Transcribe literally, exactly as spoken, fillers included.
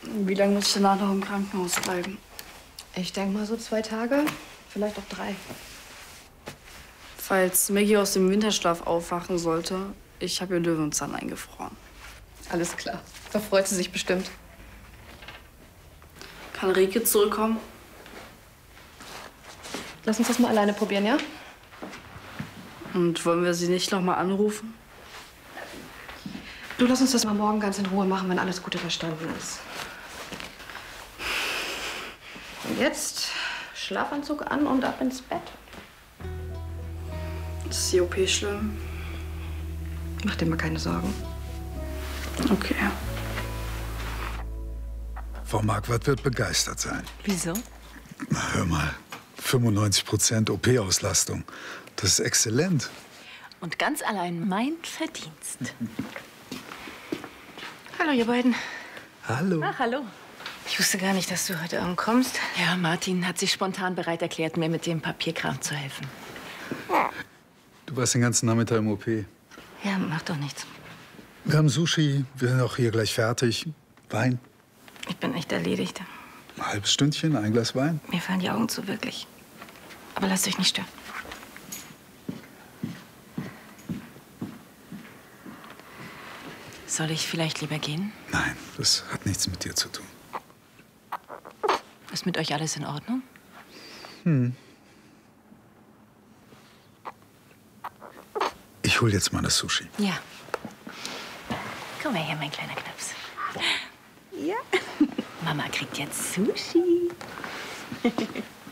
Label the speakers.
Speaker 1: Wie lange muss ich danach noch im Krankenhaus bleiben?
Speaker 2: Ich denke mal so zwei Tage, vielleicht auch drei.
Speaker 1: Falls Maggie aus dem Winterschlaf aufwachen sollte, ich habe ihr Löwenzahn eingefroren.
Speaker 2: Alles klar. Da freut sie sich bestimmt.
Speaker 1: Kann Rieke zurückkommen?
Speaker 2: Lass uns das mal alleine probieren, ja?
Speaker 1: Und wollen wir sie nicht noch mal anrufen?
Speaker 2: Du, lass uns das mal morgen ganz in Ruhe machen, wenn alles gut überstanden ist. Und jetzt Schlafanzug an und ab ins Bett.
Speaker 1: Ist die O P schlimm?
Speaker 2: Mach dir mal keine Sorgen.
Speaker 1: Okay.
Speaker 3: Frau Marquardt wird begeistert sein.
Speaker 4: Wieso?
Speaker 3: Na, hör mal, fünfundneunzig Prozent O P-Auslastung. Das ist exzellent.
Speaker 4: Und ganz allein mein Verdienst. Hallo, ihr beiden.
Speaker 3: Hallo.
Speaker 4: Ach, hallo.
Speaker 2: Ich wusste gar nicht, dass du heute Abend kommst.
Speaker 4: Ja, Martin hat sich spontan bereit erklärt, mir mit dem Papierkram zu helfen.
Speaker 3: Du warst den ganzen Nachmittag im O P.
Speaker 2: Ja, macht doch nichts.
Speaker 3: Wir haben Sushi, wir sind auch hier gleich fertig. Wein?
Speaker 2: Ich bin echt erledigt.
Speaker 3: Ein halbes Stündchen, ein Glas Wein.
Speaker 2: Mir fallen die Augen zu, wirklich. Aber lasst euch nicht stören.
Speaker 4: Soll ich vielleicht lieber gehen?
Speaker 3: Nein, das hat nichts mit dir zu tun.
Speaker 4: Ist mit euch alles in Ordnung?
Speaker 3: Hm. Ich hol jetzt mal das Sushi.
Speaker 4: Ja. Komm mal her, mein kleiner Knaps. Ja. Mama kriegt jetzt Sushi.